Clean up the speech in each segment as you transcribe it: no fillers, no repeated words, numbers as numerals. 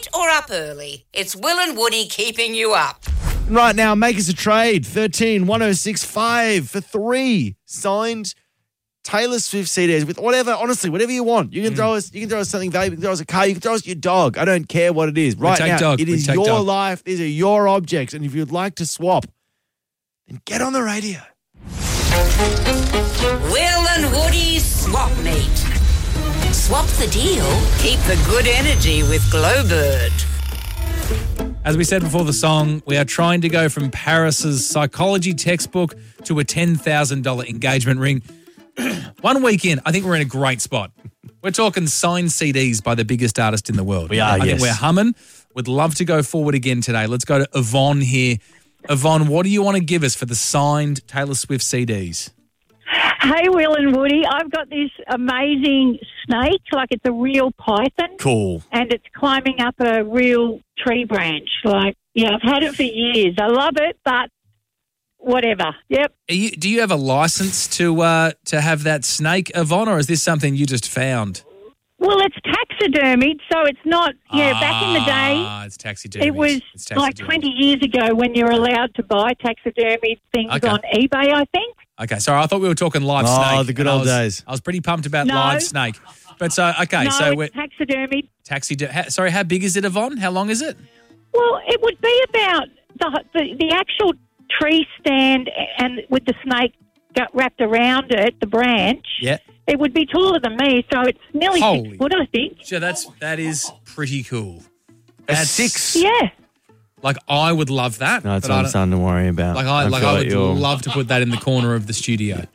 late or up early, it's Will and Woody keeping you up. Right now, make us a trade. 13 1065 for 3 signed Taylor Swift CDs with whatever, honestly, whatever you want. You can throw us something valuable. You can throw us a car. You can throw us your dog. I don't care what it is. Right now, dog. It is your life. These are your objects. And if you'd like to swap, then get on the radio. Will and Woody's Swap Meet. Swap the deal, keep the good energy with Glowbird. As we said before the song, we are trying to go from Paris's psychology textbook to a $10,000 engagement ring. 1 week in, I think we're in a great spot. We're talking signed CDs by the biggest artist in the world. We are, I think we're humming. Would love to go forward again today. Let's go to Yvonne here. Yvonne, what do you want to give us for the signed Taylor Swift CDs? Hey, Will and Woody, I've got this amazing snake, like it's a real python. Cool. And it's climbing up a real tree branch. I've had it for years. I love it, but whatever. Yep. Do you have a license to have that snake, Yvonne, or is this something you just found? Well, it's taxidermied, so it's not, back in the day. It's taxidermied. It was like 20 years ago when you're allowed to buy taxidermied things on eBay, I think. Okay, sorry, I thought we were talking live snake. Oh, the good old days. I was pretty pumped about live snake. But so, okay, it's taxidermied. Sorry, how big is it, Yvonne? How long is it? Well, it would be about the actual tree stand and with the snake wrapped around it, the branch. Yeah. It would be taller than me, so it's nearly 6 foot, I think. So that is pretty cool. That's 6? Yeah. Like, I would love that. No, that's what I'm starting to worry about. I would love to put that in the corner of the studio.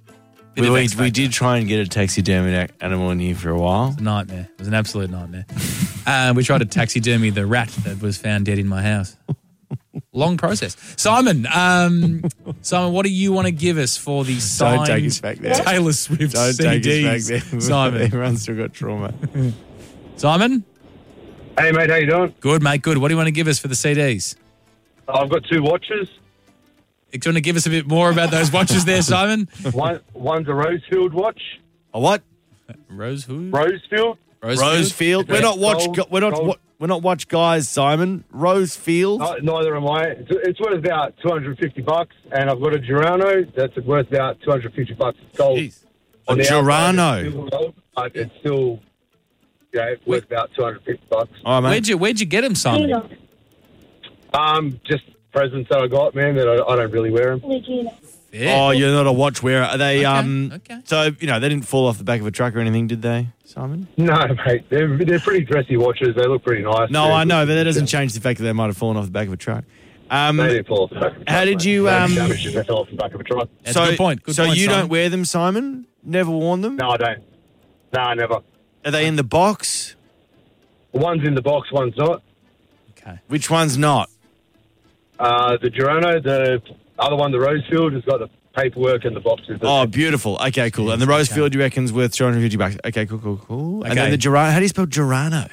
We did try and get a taxidermy animal in here for a while. It was a nightmare. It was an absolute nightmare. We tried to taxidermy the rat that was found dead in my house. Long process. Simon, what do you want to give us for the signed Don't take us back there. Taylor Swift Don't CDs? take us back there. Simon. Everyone's still got trauma. Simon? Hey, mate, how you doing? Good, mate, good. What do you want to give us for the CDs? I've got 2 watches. Do you want to give us a bit more about those watches there, Simon? One's a Rosefield watch. A what? Rosefield? Rosefield. We're not watch guys, Simon. Rosefield. Neither am I. It's worth about $250, and I've got a Girano that's worth about $250 gold. A Girano. It's still worth about $250. Oh, mate. Where'd you get them, Simon? Just presents that I got, man, that I don't really wear them. Yeah. Oh, you're not a watch wearer. Are they? Okay. So they didn't fall off the back of a truck or anything, did they, Simon? No, mate. They're pretty dressy watches. They look pretty nice. No, I know, but that doesn't change the fact that they might have fallen off the back of a truck. They didn't fall off the back of a truck. How did you? They fell off the back of a truck. That's a good point. Good point, you Simon. don't wear them, Simon? Never worn them? No, I don't. No, never. Are they in the box? One's in the box, one's not. Okay. Which one's not? The Girano, the other one, the Rosefield, has got the paperwork and the boxes. Oh, beautiful. Okay, cool. And the Rosefield, you reckon's worth $250. Okay, cool. And then the Girano. How do you spell Girano?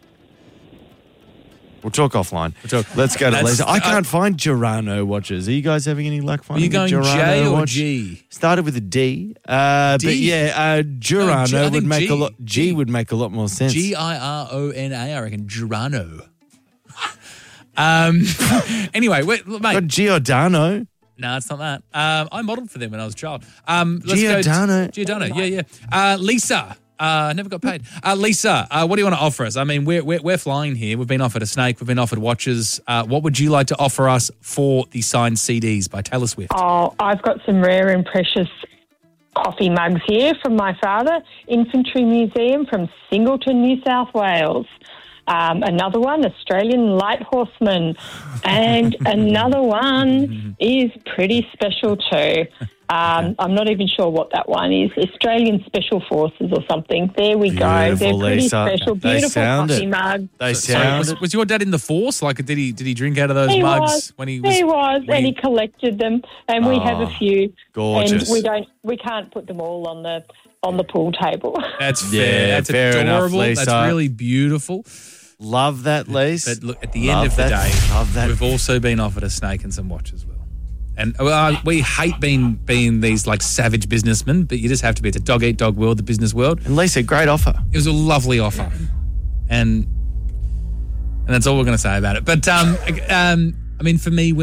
We'll talk offline. Let's go to Lisa. I can't find Girano watches. Are you guys having any luck finding Are you going Girano J or watch? G? Started with a D. But yeah, Girano would make a lot. G would make a lot more sense. Girona, I reckon. Girano. Anyway, mate. Got Giordano. No, it's not that. I modelled for them when I was a child. Giordano. Giordano, yeah. Lisa, never got paid. Lisa, what do you want to offer us? I mean, we're flying here. We've been offered a snake. We've been offered watches. What would you like to offer us for the signed CDs by Taylor Swift? Oh, I've got some rare and precious coffee mugs here from my father, Infantry Museum from Singleton, New South Wales. Another one, Australian Light Horseman. And another one is pretty special too. I'm not even sure what that one is. Australian Special Forces or something. There we go. They're pretty special. Beautiful coffee mug. Was your dad in the force? Like, did he drink out of those mugs when he was? He was, and he collected them. And we have a few. Gorgeous. And we can't put them all on the pool table. That's fair. That's fair adorable. enough, Lisa. That's really beautiful. Love that, Lisa. But look, at the end of the day, we've also been offered a snake and some watches, Will. And we hate being these like savage businessmen, but you just have to be. It's a dog-eat-dog world, the business world. And Lisa, great offer. It was a lovely offer. And And that's all we're going to say about it. But, I mean, for me,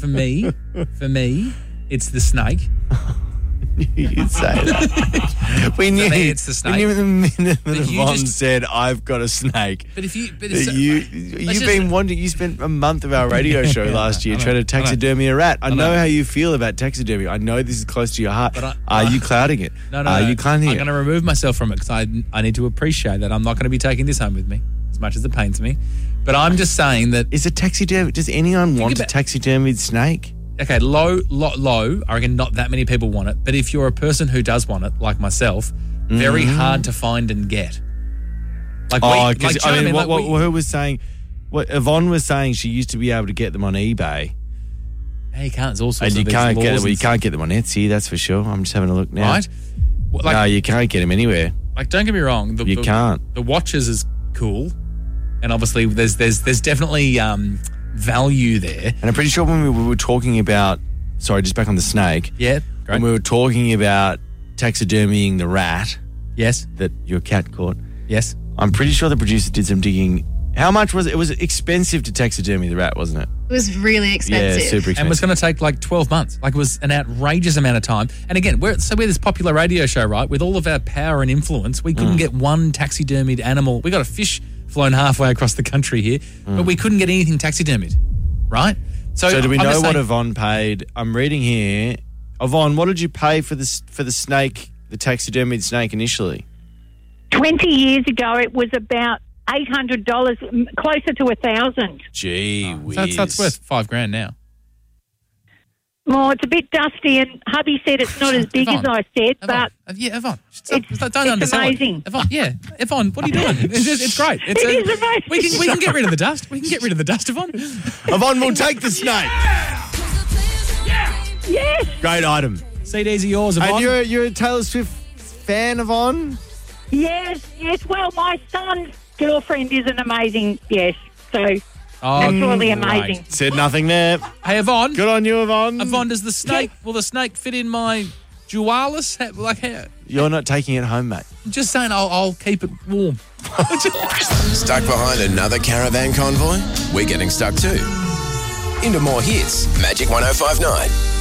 it's the snake. You'd say that. We knew, me, it's the snake. We knew the minute that But you Yvonne just- said, I've got a snake. But if you... But That it's, you've been wanting. You spent a month of our radio show last year I know, trying to taxidermy a rat. I know know. how you feel about taxidermy. I know this is close to your heart. But Are you clouding it? No. Are you clouding I'm it? going to remove myself from it because I need to appreciate that I'm not going to be taking this home with me, as much as it pains me. But I'm just saying that... Is it taxidermy? Does anyone want a about- taxidermied snake? Okay, low. I reckon not that many people want it. But if you're a person who does want it, like myself, very hard to find and get. Like, Because do you know what I mean? who was saying? What Yvonne was saying, she used to be able to get them on eBay, Hey, you can't. There's all sorts and of you these can't get laws them. You and can't get them on Etsy. That's for sure. I'm just having a look now. right? Well, No, you can't get them anywhere. Like, don't get me wrong. You can't. The watches is cool, and obviously there's definitely value there. And I'm pretty sure when we were talking about, sorry, just back on the snake, Yeah. when we were talking about taxidermying the rat Yes. that your cat caught, Yes. I'm pretty sure the producer did some digging. How much was it? It was expensive to taxidermy the rat, wasn't it? It was really expensive. Yeah, super expensive. And was going to take like 12 months. Like, it was an outrageous amount of time. And again, we're this popular radio show, right? With all of our power and influence, we couldn't get one taxidermied animal. We got a fish flown halfway across the country here, but we couldn't get anything taxidermied, right? So do we I'm know just what saying- Yvonne paid? I'm reading here. Yvonne, what did you pay for the snake, the taxidermied snake initially? 20 years ago, it was about $800, closer to $1,000. Gee whiz. That's worth $5,000 now. Well, it's a bit dusty, and hubby said it's not as big as Yvonne, I said, Yvonne, but Yvonne, it's don't undersell it. amazing. Yvonne, Yvonne, what are you doing? It's great. It is amazing. We can get rid of the dust. We can get rid of the dust, Yvonne. Yvonne will take the snake. yes, Great item. CDs are yours, Yvonne. And you're a Taylor Swift fan, Yvonne? yes. Well, my son's girlfriend is an amazing, yes. So Oh, that's really great. amazing. Said nothing there. Hey, Yvonne. Good on you, Yvonne. Yvonne, will the snake fit in my Dualis? You're not taking it home, mate. Just saying, I'll keep it warm. Stuck behind another caravan convoy? We're getting stuck too. Into more hits. Magic 105.9.